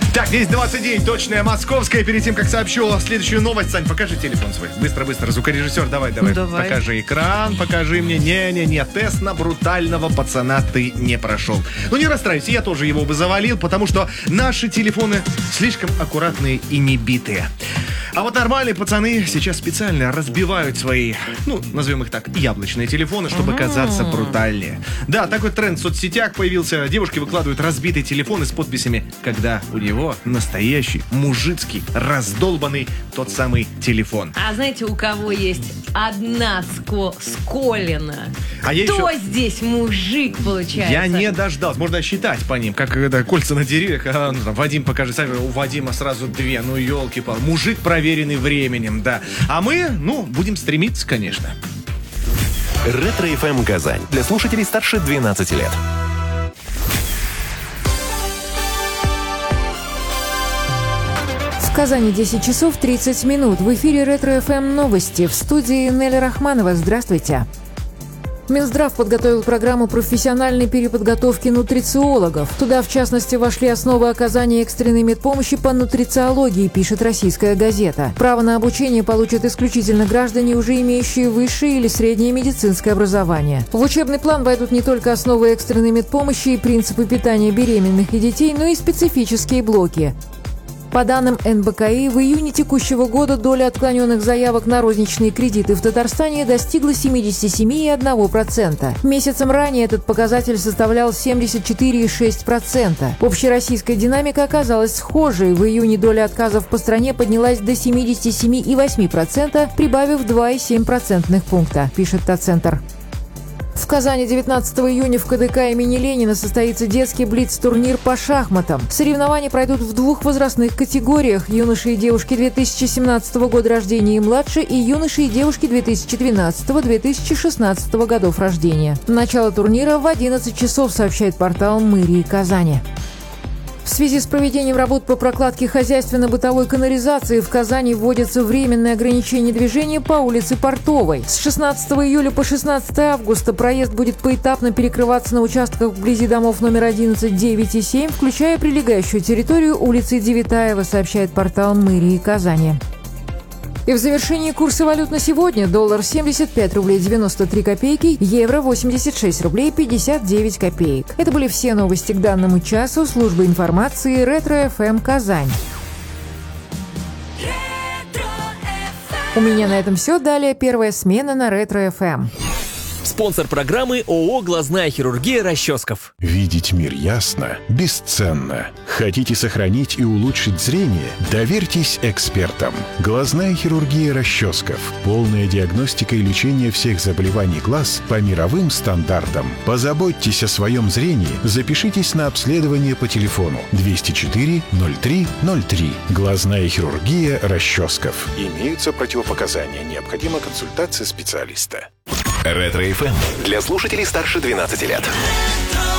Так, 10:29, точная московская. Перед тем, как сообщу следующую новость, Сань, покажи телефон свой. Быстро, звукорежиссер, давай. Покажи экран, покажи мне. Не, тест на брутального пацана ты не прошел. Ну, не расстраивайся, я тоже его бы завалил, потому что наши телефоны слишком аккуратные и не битые. А вот нормальные пацаны сейчас специально разбивают свои, назовем их так, яблочные телефоны, чтобы казаться брутальнее. Да, такой тренд в соцсетях появился. Девушки выкладывают разбитые телефоны с подписями, когда у него настоящий, мужицкий, раздолбанный тот самый телефон. А знаете, у кого есть одна сколина? Кто здесь мужик, получается? Я не дождался. Можно считать по ним, как кольца на деревьях. Вадим покажет, у Вадима сразу две. Ну, елки-палки. Мужик проверенный временем, да. А мы, будем стремиться, конечно. Ретро-ФМ Казань. Для слушателей старше 12 лет. В Казани 10 часов 30 минут. В эфире Ретро-ФМ новости. В студии Нелли Рахманова. Здравствуйте. Минздрав подготовил программу профессиональной переподготовки нутрициологов. Туда, в частности, вошли основы оказания экстренной медпомощи по нутрициологии, пишет «Российская газета». Право на обучение получат исключительно граждане, уже имеющие высшее или среднее медицинское образование. В учебный план войдут не только основы экстренной медпомощи и принципы питания беременных и детей, но и специфические блоки. По данным НБКИ, в июне текущего года доля отклоненных заявок на розничные кредиты в Татарстане достигла 77,1%. Месяцем ранее этот показатель составлял 74,6%. Общероссийская динамика оказалась схожей. В июне доля отказов по стране поднялась до 77,8%, прибавив 2,7% пункта, пишет Татцентр. В Казани 19 июня в КДК имени Ленина состоится детский блиц-турнир по шахматам. Соревнования пройдут в двух возрастных категориях – юноши и девушки 2017 года рождения и младше, и юноши и девушки 2012-2016 годов рождения. Начало турнира в 11 часов, сообщает портал мэрии Казани. В связи с проведением работ по прокладке хозяйственно-бытовой канализации в Казани вводятся временные ограничения движения по улице Портовой. С 16 июля по 16 августа проезд будет поэтапно перекрываться на участках вблизи домов номер 11, 9 и 7, включая прилегающую территорию улицы Девятаева, сообщает портал мэрии Казани. И в завершении курсы валют на сегодня. Доллар 75 рублей 93 копейки, евро 86 рублей 59 копеек. Это были все новости к данному часу. Служба информации Ретро-ФМ Казань. У меня на этом все. Далее первая смена на Ретро-ФМ. Спонсор программы ООО «Глазная хирургия» Расческов. Видеть мир ясно бесценно. Хотите сохранить и улучшить зрение? Доверьтесь экспертам. Глазная хирургия Расческов. Полная диагностика и лечение всех заболеваний глаз по мировым стандартам. Позаботьтесь о своем зрении. Запишитесь на обследование по телефону 204 03 03. Глазная хирургия Расческов. Имеются противопоказания. Необходима консультация специалиста. Ретро-ФМ. Для слушателей старше 12 лет.